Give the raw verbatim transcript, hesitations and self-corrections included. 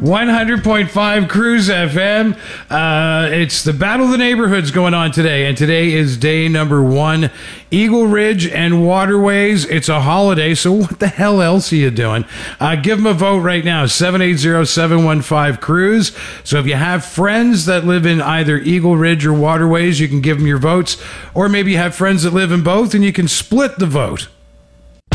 one hundred point five Cruise F M. Uh, it's the Battle of the Neighborhoods going on today, and today is day number one. Eagle Ridge and Waterways. It's a holiday, so what the hell else are you doing? Uh, give them a vote right now, seven eight zero, seven one five, Cruise. So if you have friends that live in either Eagle Ridge or Waterways, you can give them your votes, or maybe you have friends that live in both, and you can split the vote.